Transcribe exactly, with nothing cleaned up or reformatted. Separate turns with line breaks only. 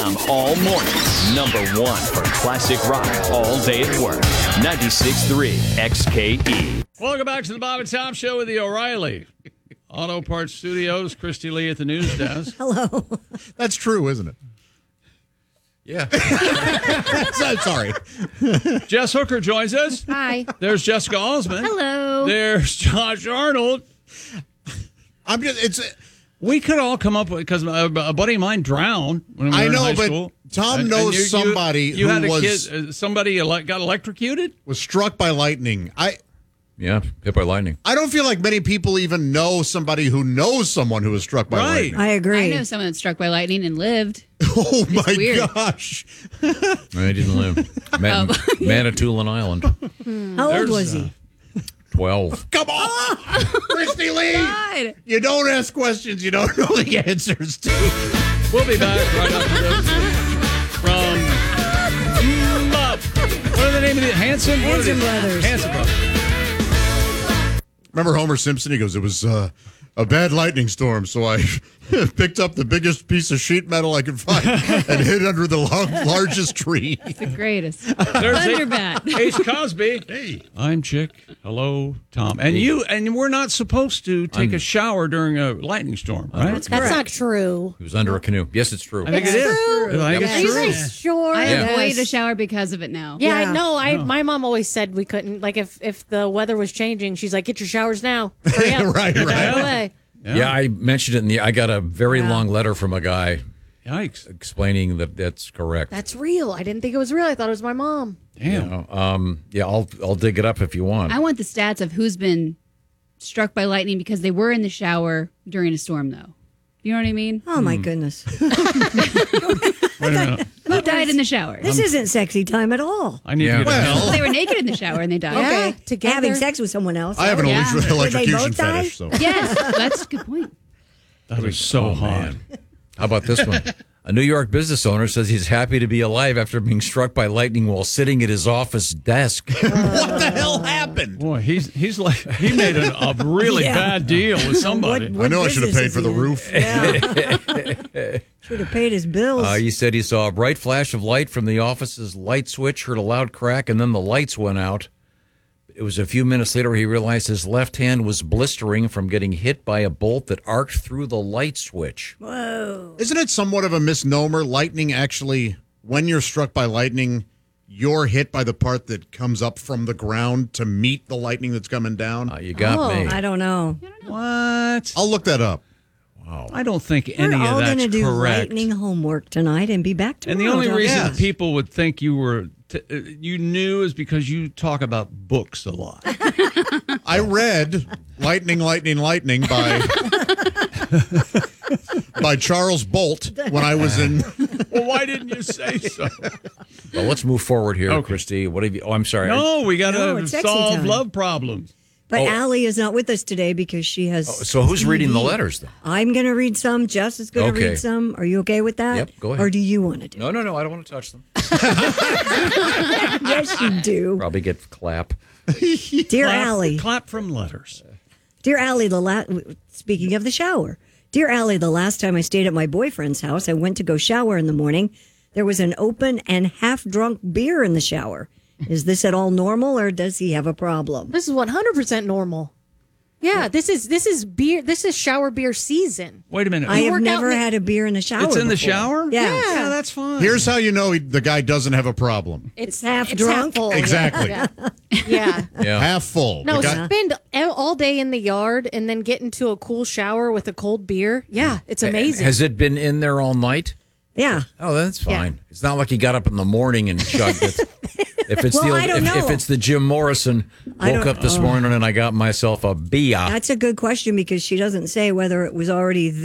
I'm all morning. Number one for classic rock all day at work. ninety-six point three X K E.
Welcome back to the Bob and Tom Show with the O'Reilly Auto Parts Studios. Christy Lee at the news desk.
Hello.
That's true, isn't it?
Yeah.
So, sorry.
Jess Hooker joins us.
Hi.
There's Jessica Osmond.
Hello.
There's Josh Arnold.
I'm just, it's,
We could all come up with, because a, a buddy of mine drowned when we were
I
in
know,
high
but
school.
Tom
And-
knows
and you- you-
somebody
you
who
had a
was-
kid, uh, somebody ele- got electrocuted?
was struck by lightning. I,
Yeah, hit by lightning.
I don't feel like many people even know somebody who knows someone who was struck by
Right.
lightning.
I agree.
I know someone that's struck by lightning and lived.
Oh, my
weird.
gosh.
I didn't live. Man- Manitoulin Island.
How old
There's,
was
uh,
he?
twelve.
Come on. Christy Lee.
God.
You don't ask questions you don't know the answers to.
We'll be back right after this from mm, uh, what are the name of the Hanson? What are
Hanson
they?
Brothers.
Hanson Brothers.
Remember Homer Simpson? He goes, it was uh, a bad lightning storm, so I picked up the biggest piece of sheet metal I could find and hid under the lo- largest tree.
It's the greatest.
There's
Thunderbat.
Ace Cosby. Hey, I'm Chick. Hello, Tom. And you and we're not supposed to take a shower during a lightning storm, right?
That's
That's
correct.
not true.
He was under a canoe. Yes, it's true.
I think
It's
it is.
true.
I think
Yep.
Are
it's
you
true.
guys sure?
I
Yeah.
avoid a
Yes.
shower because of it now.
Yeah,
Yeah.
I know. I my mom always said we couldn't. Like if if the weather was changing, she's like, "Get your showers now." Hurry up.
Right,
Get out of the
right.
way.
Yeah. I mentioned it in the. I got a very
Yeah.
long letter from a guy
Yikes.
explaining that that's correct.
That's real. I didn't think it was real. I thought it was my mom.
Damn.
You know, um, yeah, I'll I'll dig it up if you want.
I want the stats of who's been struck by lightning because they were in the shower during a storm, though. You know what I mean?
Oh, my goodness.
Wait a minute.
Who died in the shower?
This isn't sexy time at all.
I need
Yeah.
to get a
Well,
They were naked in the shower and they died.
Yeah,
Okay.
together.
Having sex with someone else.
I have an
Yeah.
elect-
Did they
electrocution
both die?
fetish. So.
Yes, that's a good point.
That was so
Oh,
hot.
man. How about this one? A New York business owner says he's happy to be alive after being struck by lightning while sitting at his office desk.
What the hell happened?
Boy, he's he's like he made a, a really
Yeah.
bad deal with somebody.
What-
I know I should have
business
paid for
is
the
he in?
roof.
Yeah. Should have paid his bills.
Uh, he said he saw a bright flash of light from the office's light switch, heard a loud crack, and then the lights went out. It was a few minutes later he realized his left hand was blistering from getting hit by a bolt that arced through the light switch.
Whoa.
Isn't it somewhat of a misnomer? Lightning actually, when you're struck by lightning, you're hit by the part that comes up from the ground to meet the lightning that's coming down.
Uh, you got
Oh,
me.
I don't know.
What?
I'll look that up.
I don't think
We're
any of
all
that's
going to do
correct.
lightning homework tonight and be back tomorrow.
And the only
Tom.
reason
Yes.
people would think you were t- uh, you knew is because you talk about books a lot.
I read Lightning, Lightning, Lightning by by Charles Bolt when I was in.
Well, why didn't you say so?
Well, let's move forward here,
Okay.
Christy. What have you? Oh, I'm sorry.
No, we got
No,
to
it's sexy
solve
time.
love problems.
But
Oh.
Allie is not with us today because she has.
So who's reading the letters, then?
I'm going to read some. Jess is going to
Okay.
read some. Are you okay with that?
Yep, go ahead.
Or do you want to do it?
No, no, no. I don't want to touch them.
Yes, you do.
Probably get clap.
Dear
Clap,
Allie.
clap from letters.
Dear Allie, the la- speaking of the shower. Dear Allie, the last time I stayed at my boyfriend's house, I went to go shower in the morning. There was an open and half-drunk beer in the shower. Is this at all normal, or does he have a problem?
This is one hundred percent normal. Yeah, this is this is beer. This is shower beer season.
Wait a minute.
I have
work out
never
in the-
had a beer in the shower.
it's in the
before.
shower?
Yeah.
Yeah, that's fine.
Here's how you know he, the guy doesn't have a problem.
It's
half
it's
drunk?
full.
Exactly.
Yeah. Yeah.
Yeah.
Half full.
No,
The guy-
spend all day in the yard and then get into a cool shower with a cold beer. Yeah, it's amazing.
Has it been in there all night?
Yeah.
Oh, that's
Yeah.
fine. It's not like he got up in the morning and chugged it. If it's
Well,
the
I don't
if, if
know.
it's the Jim Morrison,
I
woke
don't-
up this morning and I got myself a beer.
That's a good question because she doesn't say whether it was already